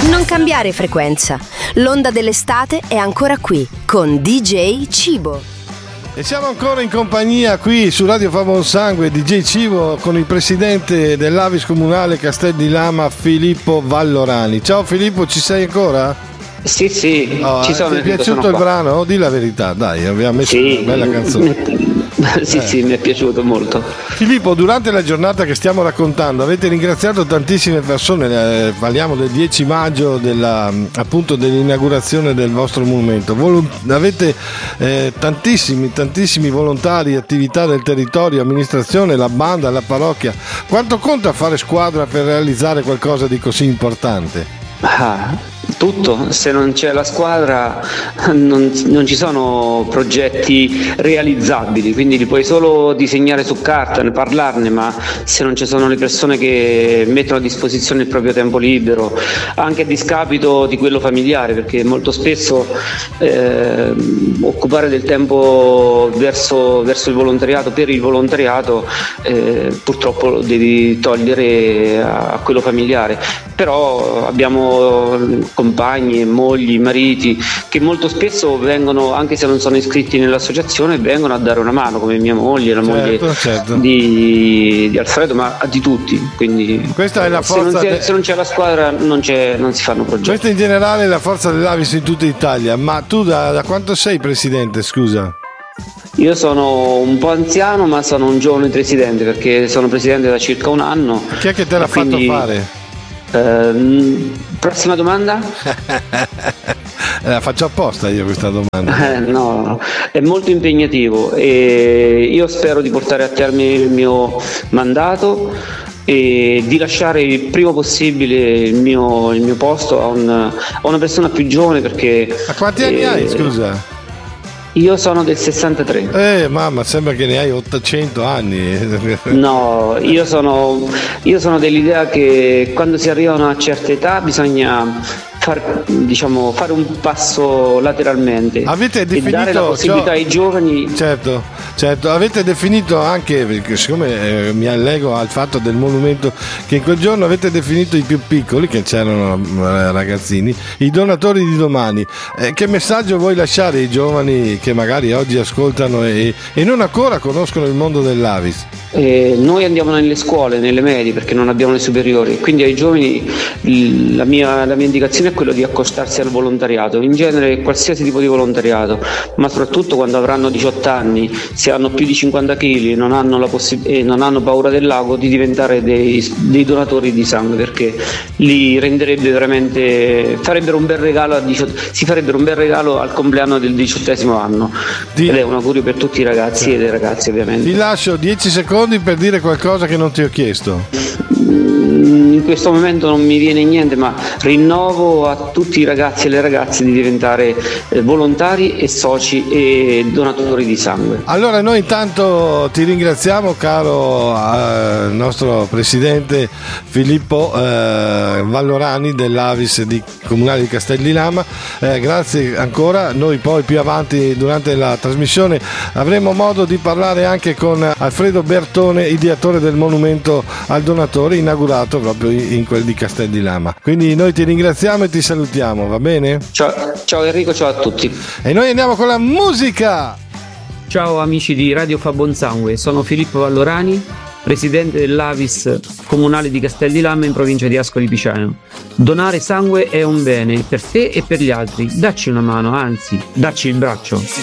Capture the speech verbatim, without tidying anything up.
Non cambiare frequenza. L'onda dell'estate è ancora qui con D J Cibo. E siamo ancora in compagnia qui su Radio Fa Buon Sangue, D J Cibo, con il presidente dell'Avis Comunale Castel di Lama, Filippo Vallorani. Ciao Filippo, ci sei ancora? Sì, sì, oh, ci sono. Ti è piaciuto il brano? Oh, di la verità, dai, abbiamo messo sì, una bella canzone. Sì, eh. sì, mi è piaciuto molto. Filippo, durante la giornata che stiamo raccontando avete ringraziato tantissime persone, eh, parliamo del dieci maggio, della, appunto dell'inaugurazione del vostro monumento. Vol- avete eh, tantissimi, tantissimi volontari, attività del territorio, amministrazione, la banda, la parrocchia. Quanto conta fare squadra per realizzare qualcosa di così importante? Ah, tutto, se non c'è la squadra non, non ci sono progetti realizzabili, quindi li puoi solo disegnare su carta, ne parlarne, ma se non ci sono le persone che mettono a disposizione il proprio tempo libero, anche a discapito di quello familiare, perché molto spesso eh, occupare del tempo verso, verso il volontariato, per il volontariato, eh, purtroppo lo devi togliere a, a quello familiare, però abbiamo compagni, mogli, mariti che molto spesso vengono, anche se non sono iscritti nell'associazione, vengono a dare una mano, come mia moglie, la certo, moglie certo. Di, di Alfredo, ma di tutti. Quindi questa è la forza. Se non, de... se non c'è la squadra non, c'è, non si fanno progetti. Questa in generale è la forza dell'Avis in tutta Italia. Ma tu da, da quanto sei presidente, scusa? Io sono un po' anziano, ma sono un giovane presidente, perché sono presidente da circa un anno. Chi è che te l'ha quindi... fatto fare? Uh, prossima domanda? La faccio apposta io questa domanda. Eh, no, è molto impegnativo e io spero di portare a termine il mio mandato e di lasciare il prima possibile il mio, il mio posto a, un, a una persona più giovane, perché... A quanti anni eh, hai, scusa? Io sono del sessantatré. Eh mamma, sembra che ne hai ottocento anni. No, io sono, io sono dell'idea che quando si arriva a una certa età bisogna far, diciamo, fare un passo lateralmente. Avete definito, e dare la possibilità cioè, ai giovani. Certo, certo, avete definito anche, perché siccome eh, mi allego al fatto del monumento, che in quel giorno avete definito i più piccoli, che c'erano eh, ragazzini, i donatori di domani. Eh, che messaggio vuoi lasciare ai giovani che magari oggi ascoltano e, e non ancora conoscono il mondo dell'Avis? Eh, noi andiamo nelle scuole, nelle medie, perché non abbiamo le superiori, quindi ai giovani la mia, la mia indicazione è quello di accostarsi al volontariato, in genere qualsiasi tipo di volontariato, ma soprattutto quando avranno diciotto anni, se hanno più di cinquanta chili e non hanno, la possi- e non hanno paura del lago, di diventare dei, dei donatori di sangue, perché li renderebbe veramente, farebbero un bel regalo a diciotto, si farebbero un bel regalo al compleanno del diciottesimo anno. Di... ed è un augurio per tutti i ragazzi e le ragazze, ovviamente. Ti lascio dieci secondi per dire qualcosa che non ti ho chiesto. In questo momento non mi viene niente, ma rinnovo a tutti i ragazzi e le ragazze di diventare eh, volontari e soci e donatori di sangue. Allora noi intanto ti ringraziamo, caro eh, nostro presidente Filippo eh, Vallorani dell'Avis di Comunale di Castel di Lama, eh, grazie ancora. Noi poi più avanti durante la trasmissione avremo modo di parlare anche con Alfredo Bertone, ideatore del monumento al donatore inaugurato proprio in quel di Castel di Lama. Quindi noi ti ringraziamo e ti salutiamo, va bene? Ciao, ciao Enrico, ciao a tutti. E noi andiamo con la musica. Ciao amici di Radio Fa Buon Sangue, sono Filippo Vallorani, presidente dell'Avis Comunale di Castel di Lama in provincia di Ascoli Piceno. Donare sangue è un bene per te e per gli altri. Dacci una mano, anzi, dacci il braccio.